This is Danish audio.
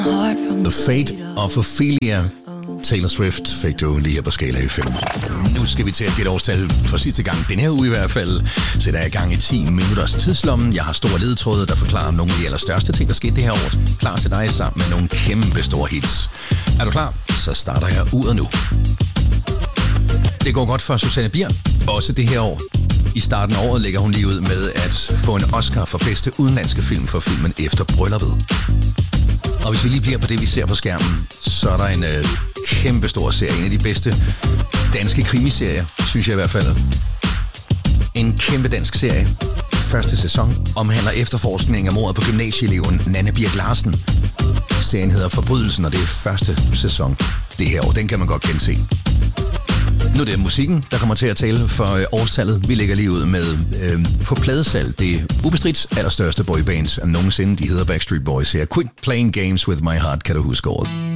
The Fate of Ophelia. Taylor Swift fik du lige her på Skala FM. Nu skal vi til at gætte årstal for sidste gang. Den her uge i hvert fald sætter jeg i gang i 10 minutters tidslommen. Jeg har store ledetråde, der forklarer nogle af de allerstørste ting, der skete det her år. Klar til dig sammen med nogle kæmpe store hits. Er du klar? Så starter jeg uret nu. Det går godt for Susanne Bier, også det her år. I starten af året lægger hun lige ud med at få en Oscar for bedste udenlandske film for filmen Efter Brylluppet. Og hvis vi lige bliver på det, vi ser på skærmen, så er der en kæmpe stor serie. En af de bedste danske krimiserier, synes jeg i hvert fald. En kæmpe dansk serie. Første sæson omhandler efterforskning af mordet på gymnasieeleven Nanna Birk Larsen. Serien hedder Forbrydelsen, og det er første sæson det her år. Den kan man godt gense. Nu er det musikken, der kommer til at tale for årstallet. Vi lægger lige ud med på pladesalg det ubestridt allerstørste boybands nogensinde. De hedder Backstreet Boys her. Quit Playing Games With My Heart, kan du huske året.